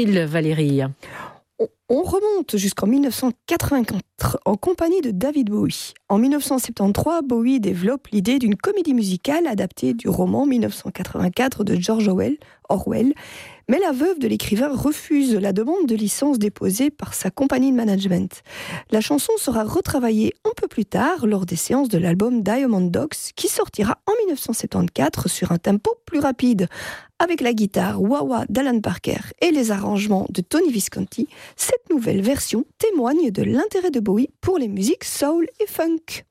Valérie. On remonte jusqu'en 1984 en compagnie de David Bowie. En 1973, Bowie développe l'idée d'une comédie musicale adaptée du roman 1984 de George Orwell, mais la veuve de l'écrivain refuse la demande de licence déposée par sa compagnie de management. La chanson sera retravaillée un peu plus tard lors des séances de l'album Diamond Dogs qui sortira en 1974 sur un tempo plus rapide. Avec la guitare wah-wah d'Alan Parker et les arrangements de Tony Visconti, cette nouvelle version témoigne de l'intérêt de Bowie pour les musiques soul et funk.